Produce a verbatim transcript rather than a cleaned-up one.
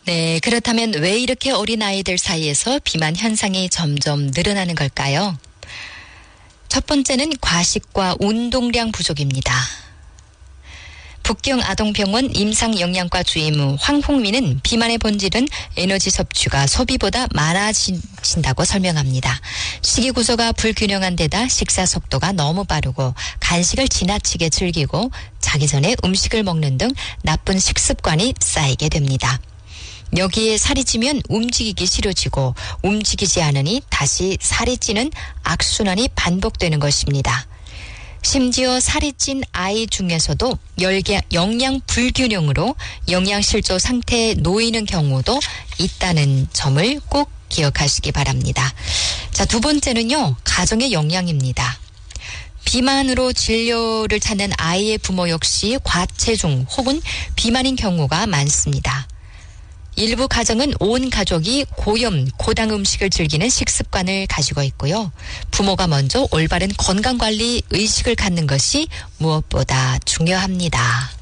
네, 그렇다면 왜 이렇게 어린 아이들 사이에서 비만 현상이 점점 늘어나는 걸까요? 첫 번째는 과식과 운동량 부족입니다. 북경 아동병원 임상영양과 주임의 황홍민은 비만의 본질은 에너지 섭취가 소비보다 많아진다고 설명합니다. 식이 구조가 불균형한 데다 식사 속도가 너무 빠르고 간식을 지나치게 즐기고 자기 전에 음식을 먹는 등 나쁜 식습관이 쌓이게 됩니다. 여기에 살이 찌면 움직이기 싫어지고 움직이지 않으니 다시 살이 찌는 악순환이 반복되는 것입니다. 심지어 살이 찐 아이 중에서도 영양 불균형으로 영양실조 상태에 놓이는 경우도 있다는 점을 꼭 기억하시기 바랍니다. 자, 두 번째는요, 가정의 영양입니다. 비만으로 진료를 찾는 아이의 부모 역시 과체중 혹은 비만인 경우가 많습니다. 일부 가정은 온 가족이 고염, 고당 음식을 즐기는 식습관을 가지고 있고요. 부모가 먼저 올바른 건강관리 의식을 갖는 것이 무엇보다 중요합니다.